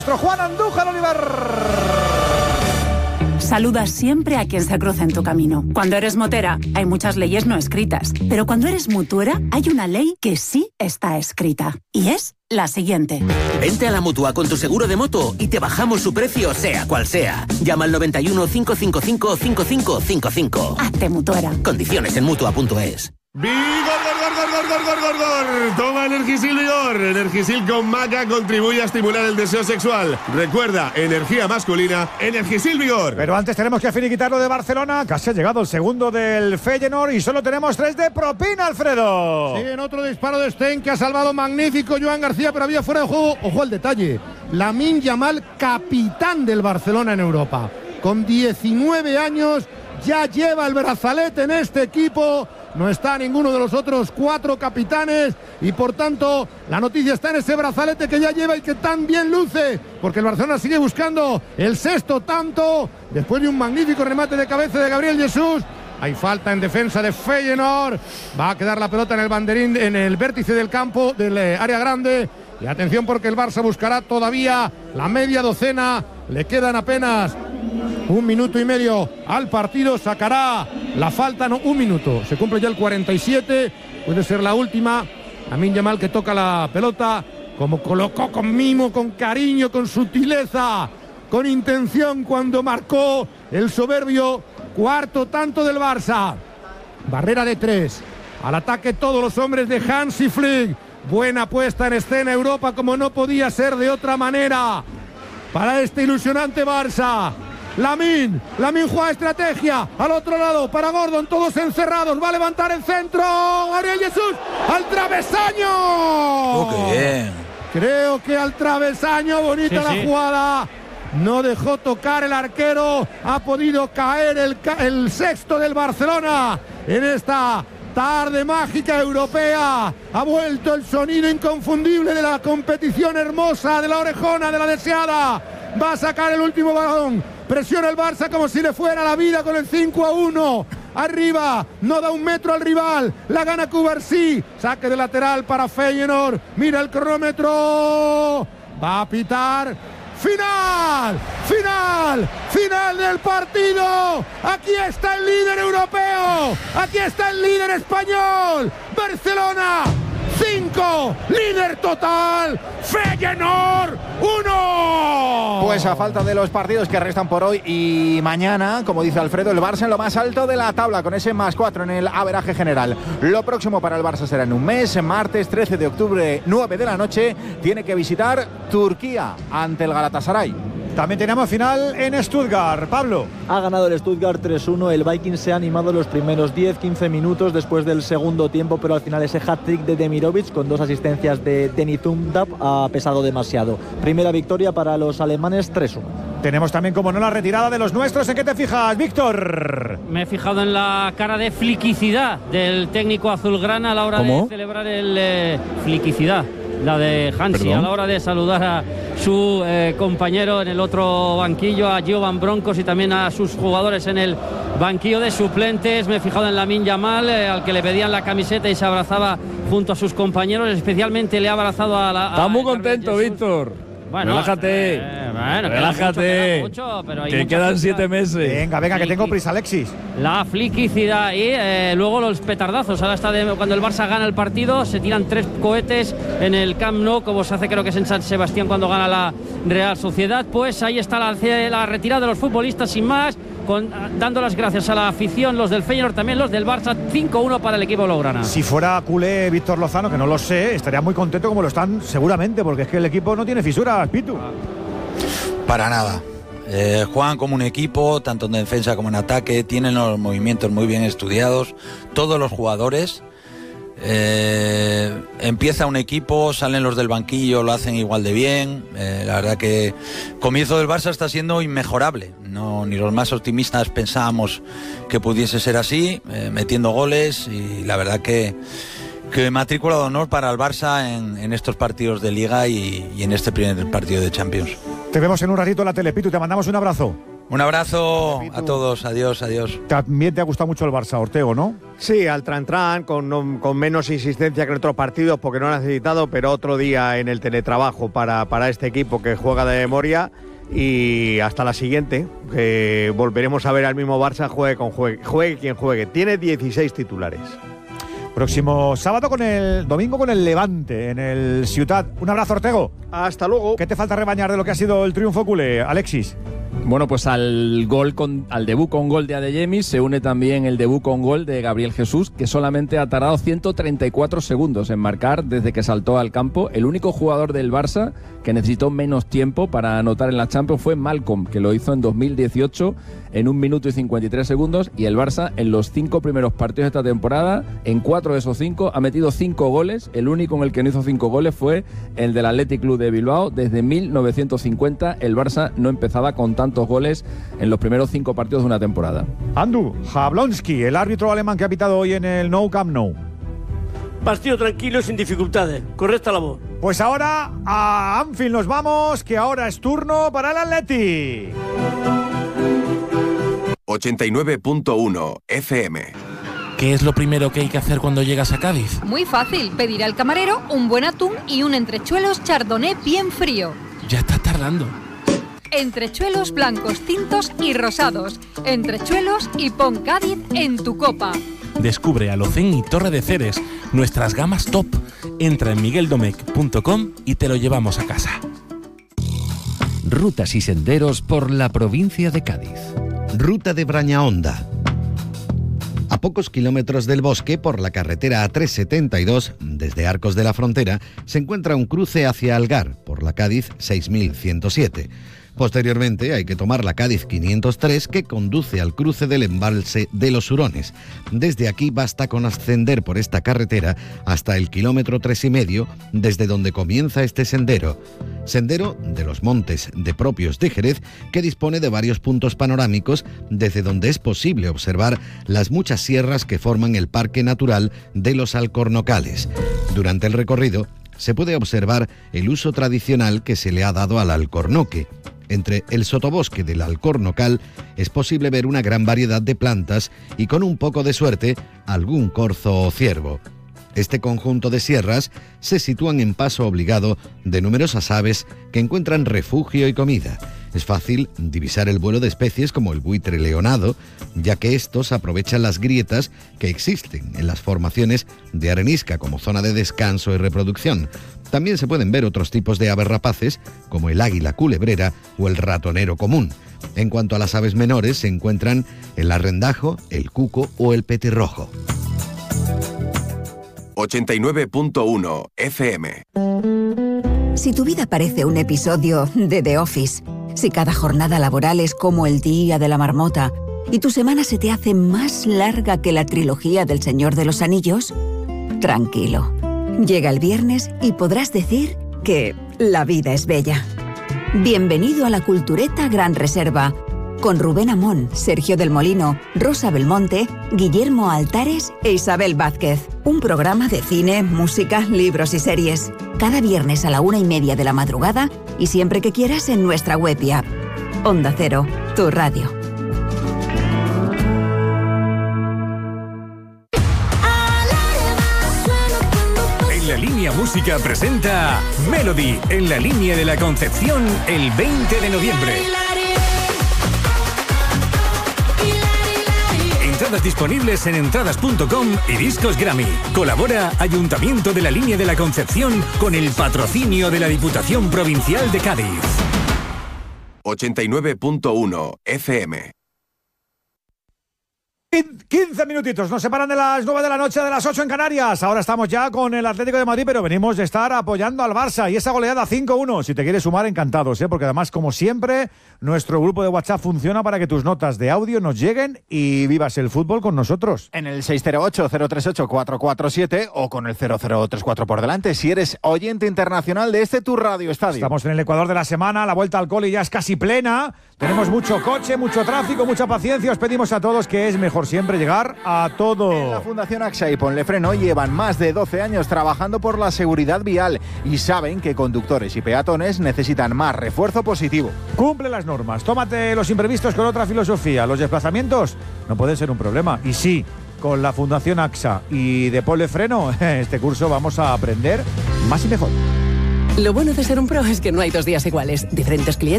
Nuestro Juan Andújar, Oliver. Saluda siempre a quien se cruza en tu camino. Cuando eres motera, hay muchas leyes no escritas. Pero cuando eres mutuera, hay una ley que sí está escrita. Y es la siguiente. Vente a la Mutua con tu seguro de moto y te bajamos su precio, sea cual sea. Llama al 91 555 5555. Hazte mutuera. Condiciones en Mutua.es. ¡Vigor! Toma Energisil Vigor. Energisil con maca contribuye a estimular el deseo sexual. Recuerda, energía masculina, Energisil Vigor. Pero antes tenemos que finiquitar lo de Barcelona. Casi ha llegado el segundo del Feyenoord y solo tenemos 3 de propina, Alfredo. Sí, en otro disparo de Stein que ha salvado magnífico Joan García, pero había fuera de juego. Ojo al detalle. Lamine Yamal, capitán del Barcelona en Europa. Con 19 años ya lleva el brazalete en este equipo. No está ninguno de los otros 4 capitanes y por tanto la noticia está en ese brazalete que ya lleva y que tan bien luce, porque el Barcelona sigue buscando el 6º tanto después de un magnífico remate de cabeza de Gabriel Jesús. Hay falta en defensa de Feyenoord. Va a quedar la pelota en el banderín, en el vértice del campo, del área grande. Y atención porque el Barça buscará todavía la media docena. Le quedan apenas 1 minuto y medio al partido. Sacará la falta, no, 1 minuto. Se cumple ya el 47. Puede ser la última. Lamine Yamal que toca la pelota, como colocó con mimo, con cariño, con sutileza, con intención cuando marcó el soberbio 4º tanto del Barça. Barrera de 3. Al ataque todos los hombres de Hansi Flick. Buena puesta en escena Europa, como no podía ser de otra manera para este ilusionante Barça. Lamine juega estrategia al otro lado para Gordon, todos encerrados, va a levantar el centro, Gabriel Jesús al travesaño. Oh, qué bien. Creo que al travesaño, bonita sí, la jugada. No dejó tocar el arquero, ha podido caer el 6º del Barcelona en esta tarde mágica europea. Ha vuelto el sonido inconfundible de la competición hermosa, de la orejona, de la deseada. Va a sacar el último balón. Presiona el Barça como si le fuera la vida con el 5-1. Arriba, no da 1 metro al rival. La gana Cubarsí. Saque de lateral para Feyenoord. Mira el cronómetro. Va a pitar. Final del partido. Aquí está el líder europeo. Aquí está el líder español. Barcelona 5, líder total, Feyenoord 1. Pues a falta de los partidos que restan por hoy y mañana, como dice Alfredo, el Barça en lo más alto de la tabla con ese +4 en el averaje general. Lo próximo para el Barça será en un mes, martes 13 de octubre, 9 de la noche, tiene que visitar Turquía ante el Galatasaray. También tenemos final en Stuttgart. Pablo. Ha ganado el Stuttgart 3-1. El Viking se ha animado los primeros 10-15 minutos después del segundo tiempo, pero al final ese hat-trick de Demirovic con 2 asistencias de Deni Zumdap ha pesado demasiado. Primera victoria para los alemanes, 3-1. Tenemos también, como no, la retirada de los nuestros. ¿En qué te fijas, Víctor? Me he fijado en la cara de fliquicidad del técnico azulgrana a la hora de celebrar el fliquicidad. La de Hansi. ¿Perdón? A la hora de saludar a su compañero en el otro banquillo, a Jovan Broncos, y también a sus jugadores en el banquillo de suplentes. Me he fijado en Lamine Yamal, al que le pedían la camiseta y se abrazaba junto a sus compañeros. Especialmente le ha abrazado a la... Está muy contento, Víctor. Bueno, relájate, relájate, mucho, pero hay que quedan 7 meses. Venga, que tengo prisa, Alexis. La fliquicidad y luego los petardazos. Ahora está cuando el Barça gana el partido, se tiran 3 cohetes en el Camp Nou, como se hace, creo que es en San Sebastián cuando gana la Real Sociedad. Pues ahí está la retirada de los futbolistas sin más, dando las gracias a la afición, los del Feyenoord, también los del Barça. 5-1 para el equipo blaugrana. Si fuera culé Víctor Lozano, que no lo sé, estaría muy contento, como lo están seguramente, porque es que el equipo no tiene fisuras, Pitu. Para nada. Juegan como un equipo, tanto en defensa como en ataque, tienen los movimientos muy bien estudiados, todos los jugadores. Empieza un equipo, salen los del banquillo, lo hacen igual de bien. La verdad que el comienzo del Barça está siendo inmejorable. No, ni los más optimistas pensábamos que pudiese ser así, metiendo goles, y la verdad que matrícula de honor para el Barça en estos partidos de Liga y en este primer partido de Champions. Te vemos en un ratito en la tele, Pitu, te mandamos un abrazo. Un abrazo a todos, adiós. También te ha gustado mucho el Barça, Ortego, ¿no? Sí, al tran-tran, con menos insistencia que en otros partidos porque no lo ha necesitado, pero otro día en el teletrabajo para este equipo que juega de memoria. Y hasta la siguiente, que volveremos a ver al mismo Barça, juegue quien juegue. Tiene 16 titulares. Próximo domingo con el Levante en el Ciutat. Un abrazo, Ortego. Hasta luego. ¿Qué te falta rebañar de lo que ha sido el triunfo culé, Alexis? Bueno, pues al debut con gol de Adeyemi se une también el debut con gol de Gabriel Jesús, que solamente ha tardado 134 segundos en marcar desde que saltó al campo. El único jugador del Barça que necesitó menos tiempo para anotar en la Champions fue Malcolm, que lo hizo en 2018 en 1 minuto y 53 segundos, y el Barça en los 5 primeros partidos de esta temporada, en 4 de esos 5 ha metido 5 goles. El único en el que no hizo 5 goles fue el del Athletic Club de Bilbao. Desde 1950 el Barça no empezaba con tantos goles en los primeros 5 partidos de una temporada. Andu Jablonski, el árbitro alemán que ha pitado hoy en el Nou Camp Nou. Partido tranquilo y sin dificultades, correcta labor. Pues ahora a Anfield nos vamos, que ahora es turno para el Atleti. 89.1 FM. ¿Qué es lo primero que hay que hacer cuando llegas a Cádiz? Muy fácil, pedir al camarero un buen atún y un entrechuelos chardonnay bien frío. Ya estás tardando. Entrechuelos blancos, tintos y rosados. Entrechuelos y pon Cádiz en tu copa. Descubre Alocén y Torre de Ceres, nuestras gamas top. Entra en migueldomecq.com y te lo llevamos a casa. Rutas y senderos por la provincia de Cádiz. Ruta de Brañaonda. A pocos kilómetros del bosque, por la carretera A372, desde Arcos de la Frontera, se encuentra un cruce hacia Algar, por la Cádiz 6107. Posteriormente hay que tomar la Cádiz 503, que conduce al cruce del embalse de los Hurones. Desde aquí basta con ascender por esta carretera hasta el kilómetro 3,5, desde donde comienza este sendero. Sendero de los Montes de Propios de Jerez, que dispone de varios puntos panorámicos desde donde es posible observar las muchas sierras que forman el Parque Natural de los Alcornocales. Durante el recorrido se puede observar el uso tradicional que se le ha dado al alcornoque. Entre el sotobosque del Alcornocal es posible ver una gran variedad de plantas y, con un poco de suerte, algún corzo o ciervo. Este conjunto de sierras se sitúan en paso obligado de numerosas aves que encuentran refugio y comida. Es fácil divisar el vuelo de especies como el buitre leonado, ya que estos aprovechan las grietas que existen en las formaciones de arenisca como zona de descanso y reproducción. También se pueden ver otros tipos de aves rapaces, como el águila culebrera o el ratonero común. En cuanto a las aves menores, se encuentran el arrendajo, el cuco o el petirrojo. 89.1 FM. Si tu vida parece un episodio de The Office, si cada jornada laboral es como el día de la marmota y tu semana se te hace más larga que la trilogía del Señor de los Anillos, tranquilo. Llega el viernes y podrás decir que la vida es bella. Bienvenido a la Cultureta Gran Reserva, con Rubén Amón, Sergio del Molino, Rosa Belmonte, Guillermo Altares e Isabel Vázquez. Un programa de cine, música, libros y series. Cada viernes a la 1:30 de la madrugada y siempre que quieras en nuestra web y app. Onda Cero, tu radio. La Línea Música presenta Melody en la Línea de la Concepción el 20 de noviembre. Entradas disponibles en entradas.com y Discos Grammy. Colabora Ayuntamiento de la Línea de la Concepción con el patrocinio de la Diputación Provincial de Cádiz. 89.1 FM. 15 minutitos, nos separan de las 9 de la noche, de las 8 en Canarias. Ahora estamos ya con el Atlético de Madrid, pero venimos de estar apoyando al Barça y esa goleada 5-1. Si te quieres sumar, encantados, porque además, como siempre, nuestro grupo de WhatsApp funciona para que tus notas de audio nos lleguen y vivas el fútbol con nosotros. En el 608-038-447 o con el 0034 por delante, si eres oyente internacional de este Tu Radio Estadio. Estamos en el Ecuador de la semana, la vuelta al cole ya es casi plena. Tenemos mucho coche, mucho tráfico, mucha paciencia. Os pedimos a todos que es mejor por siempre llegar a todo. En la Fundación AXA y Ponle Freno llevan más de 12 años trabajando por la seguridad vial y saben que conductores y peatones necesitan más refuerzo positivo. Cumple las normas, tómate los imprevistos con otra filosofía. Los desplazamientos no pueden ser un problema. Y sí, con la Fundación AXA y de Ponle Freno, este curso vamos a aprender más y mejor. Lo bueno de ser un pro es que no hay 2 días iguales. Diferentes clientes